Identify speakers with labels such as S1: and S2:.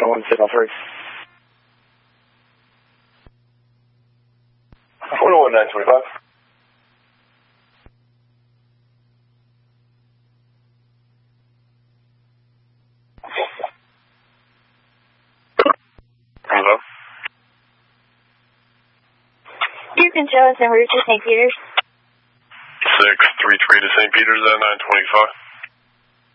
S1: 101 signal 3.
S2: 101 925. Hello?
S3: You can show us en route to St. Peter's.
S2: 633 to St. Peter's at 925.